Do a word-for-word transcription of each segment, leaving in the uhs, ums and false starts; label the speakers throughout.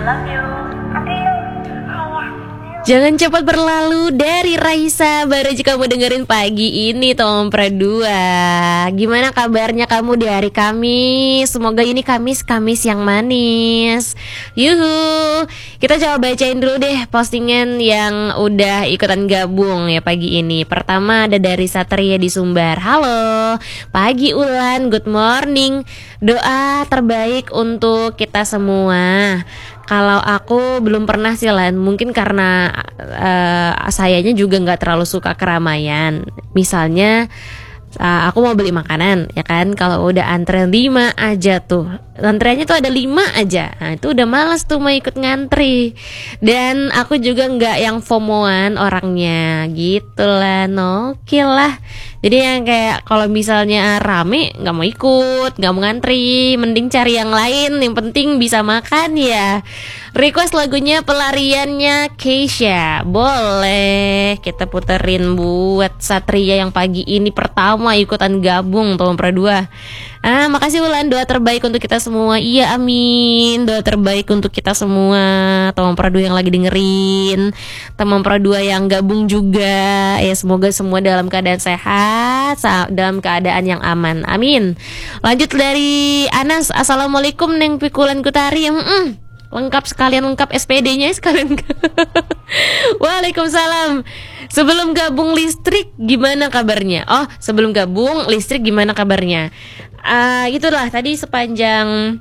Speaker 1: love you.
Speaker 2: Jangan cepat berlalu dari Raisa. Baru aja kamu dengerin pagi ini Tompra dua. Gimana kabarnya kamu di hari Kamis? Semoga ini Kamis-Kamis yang manis. Yuhu. Kita coba bacain dulu deh postingan yang udah ikutan gabung ya pagi ini. Pertama ada dari Satria di Sumbar. Halo, pagi Ulan, good morning. Doa terbaik untuk kita semua. Kalau aku belum pernah sih Lan, mungkin karena uh, sayanya juga nggak terlalu suka keramaian. Misalnya uh, aku mau beli makanan, ya kan? Kalau udah antrean lima aja tuh, antreannya tuh ada lima aja, nah itu udah malas tuh mau ikut ngantri. Dan aku juga nggak yang FOMO-an orangnya, gitu lah, oke lah. Jadi yang kayak kalau misalnya rame nggak mau ikut, nggak mau ngantri, mending cari yang lain. Yang penting bisa makan ya. Request lagunya pelariannya Keisha, boleh kita puterin buat Satria yang pagi ini pertama ikutan gabung Tompra dua. Ah, makasih Ulan, doa terbaik untuk kita semua. Iya, amin. Doa terbaik untuk kita semua. Tompra dua yang lagi dengerin, Tompra dua yang gabung juga. Ya semoga semua dalam keadaan sehat, dalam keadaan yang aman. Amin. Lanjut dari Anas. Assalamualaikum Neng Pikulan Kutari. Hmm, lengkap sekalian, lengkap S P D-nya sekalian. Waalaikumsalam. Sebelum gabung listrik gimana kabarnya? Oh, sebelum gabung listrik gimana kabarnya? Uh, itulah tadi sepanjang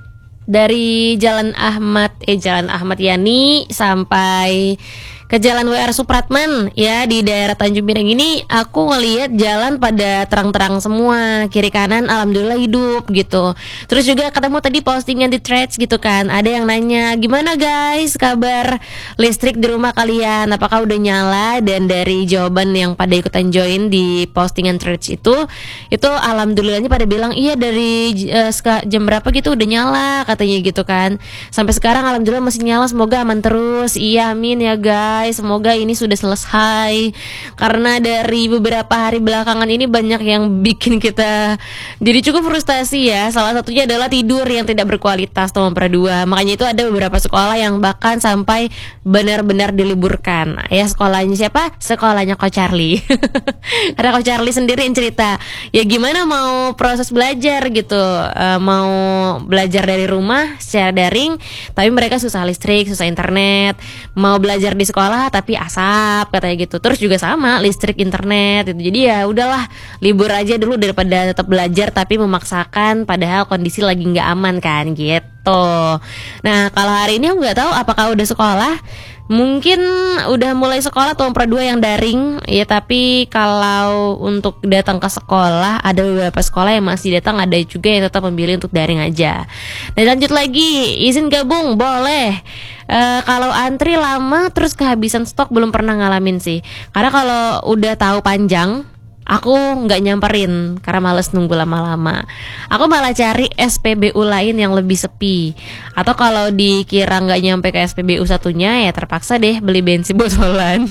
Speaker 2: dari Jalan Ahmad eh Jalan Ahmad Yani sampai ke Jalan W R Supratman ya di daerah Tanjung Pinang ini, aku ngelihat jalan pada terang-terang semua, kiri kanan alhamdulillah hidup gitu. Terus juga ketemu tadi postingan di Threads gitu kan, ada yang nanya gimana guys kabar listrik di rumah kalian, apakah udah nyala? Dan dari jawaban yang pada ikutan join di postingan Threads itu, itu alhamdulillahnya pada bilang iya dari uh, jam berapa gitu udah nyala katanya gitu kan. Sampai sekarang alhamdulillah masih nyala, semoga aman terus. Iya amin ya guys. Semoga ini sudah selesai. Karena dari beberapa hari belakangan ini banyak yang bikin kita jadi cukup frustasi ya. Salah satunya adalah tidur yang tidak berkualitas Tompra dua. Makanya itu ada beberapa sekolah yang bahkan sampai benar-benar diliburkan. Ya sekolahnya siapa? Sekolahnya Ko Charlie. Karena Ko Charlie sendiri yang cerita, ya gimana mau proses belajar gitu, e, mau belajar dari rumah secara daring, tapi mereka susah listrik, susah internet. Mau belajar di sekolah tapi asap katanya gitu. Terus juga sama listrik internet itu. Jadi ya udahlah libur aja dulu daripada tetap belajar tapi memaksakan padahal kondisi lagi nggak aman kan gitu. Nah kalau hari ini aku nggak tahu apakah udah sekolah. Mungkin udah mulai sekolah Tompra dua yang daring ya, tapi kalau untuk datang ke sekolah ada beberapa sekolah yang masih datang, ada juga yang tetap memilih untuk daring aja. Dan lanjut lagi, izin gabung boleh. Uh, kalau antri lama terus kehabisan stok belum pernah ngalamin sih. Karena kalau udah tahu panjang, aku nggak nyamperin karena males nunggu lama-lama. Aku malah cari S P B U lain yang lebih sepi. Atau kalau dikira nggak nyampe ke S P B U satunya ya terpaksa deh beli bensin botolan.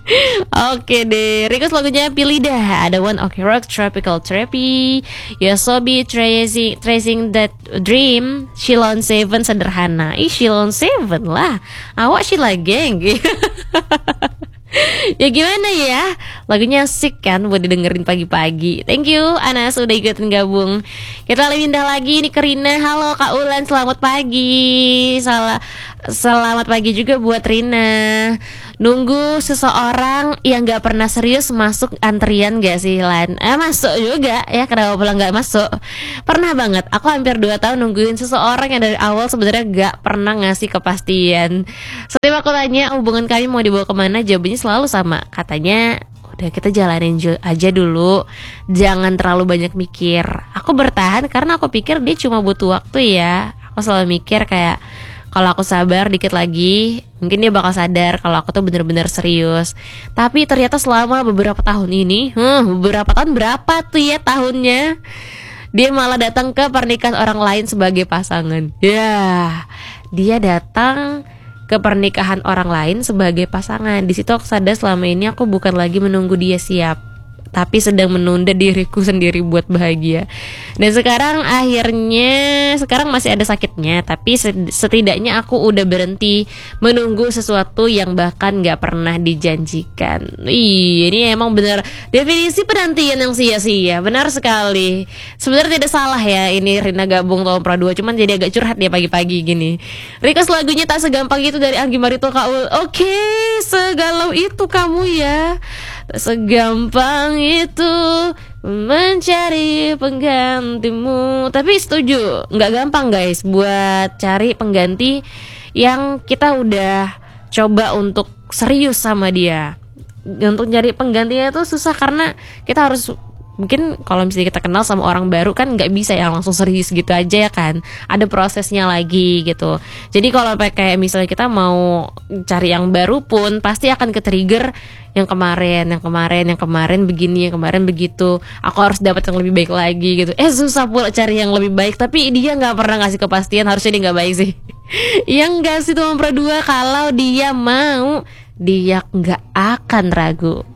Speaker 2: Oke deh, request lagunya pilih dah. Ada One Ok Rock, Tropical Therapy, Yosobi, Tracing, Tracing That Dream, Shilon Seven sederhana. Ih Shilon Seven lah, awak Sheila Geng. Ya gimana ya, lagunya asik kan buat didengerin pagi-pagi. Thank you Anas udah ikutin gabung. Kita lebih pindah lagi nih ke Rina. Halo Kak Ulan, selamat pagi. Salah, selamat pagi juga buat Rina. Nunggu seseorang yang gak pernah serius masuk antrian gak sih Lan? Eh masuk juga ya, kenapa pulang gak masuk? Pernah banget, aku hampir dua tahun nungguin seseorang yang dari awal sebenarnya gak pernah ngasih kepastian. Setiap aku tanya hubungan kami mau dibawa kemana, jawabannya selalu sama. Katanya udah kita jalanin aja dulu, jangan terlalu banyak mikir. Aku bertahan karena aku pikir dia cuma butuh waktu ya. Aku selalu mikir kayak kalau aku sabar dikit lagi, mungkin dia bakal sadar kalau aku tuh bener-bener serius. Tapi ternyata selama beberapa tahun ini, hmm, beberapa tahun berapa tuh ya tahunnya, dia malah datang ke pernikahan orang lain sebagai pasangan. Ya, dia datang ke pernikahan orang lain sebagai pasangan. Di situ aku sadar selama ini aku bukan lagi menunggu dia siap, tapi sedang menunda diriku sendiri buat bahagia. Dan sekarang akhirnya, sekarang masih ada sakitnya, tapi setidaknya aku udah berhenti menunggu sesuatu yang bahkan gak pernah dijanjikan. Ih, ini emang benar definisi penantian yang sia-sia. Benar sekali. Sebenarnya tidak salah ya ini Rina gabung tahun pra dua, cuman jadi agak curhat ya pagi-pagi gini. Request lagunya Tak Segampang Itu dari Anggi Marito Kaul. Oke, segalau itu kamu ya. Tak segampang itu mencari penggantimu. Tapi setuju, nggak gampang guys buat cari pengganti yang kita udah coba untuk serius sama dia. Untuk cari penggantinya tuh susah karena kita harus, mungkin kalau misalnya kita kenal sama orang baru kan nggak bisa ya langsung serius gitu aja ya kan, ada prosesnya lagi gitu. Jadi kalau kayak misalnya kita mau cari yang baru pun pasti akan ke-trigger yang kemarin, yang kemarin, yang kemarin begini, yang kemarin begitu. Aku harus dapat yang lebih baik lagi gitu. Eh susah pula cari yang lebih baik, tapi dia nggak pernah ngasih kepastian. Harusnya dia nggak baik sih. Yang nggak sih tuh dua kalau dia mau, dia nggak akan ragu.